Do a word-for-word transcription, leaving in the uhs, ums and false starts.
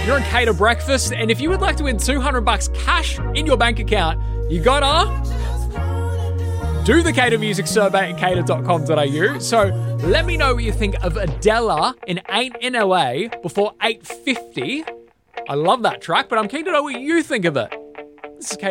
You're on Cater Breakfast, and if you would like to win two hundred bucks cash in your bank account, you gotta do the Cater Music Survey at cater dot com dot a u. So let me know what you think of Adela in Ain't in L A before eight fifty. I love that track, but I'm keen to know what you think of it. This is Cater